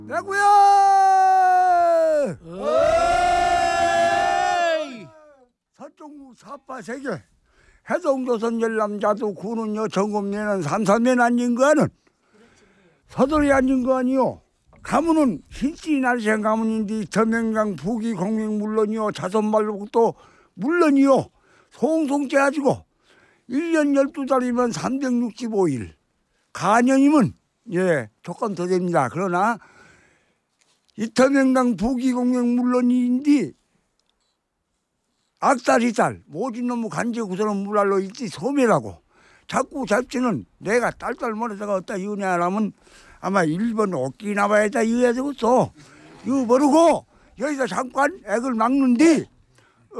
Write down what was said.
대구야! 서종국 사파세계 해동조선 열남자도 구는요 정금내는 삼삼면 앉은 거 아는 서돌이 앉은 거 아니요. 가문은 흰띠 날생 가문인데 저명강 부기 공명 물론이요 자손말복도 물론이요 송송째 가지고 1년 12달이면 365일 가년이면 조금 더 됩니다. 그러나 이터명강 부기공명 물론인데 악달이달 모진 놈의 간제구서는 물알로 있지 소매라고 자꾸 잡지는 내가 딸딸 멀어다가 어디다 이은혜하라면 아마 일본 오키나와에다 이어야 되겠어. 이거 모르고 여기서 잠깐 액을 막는디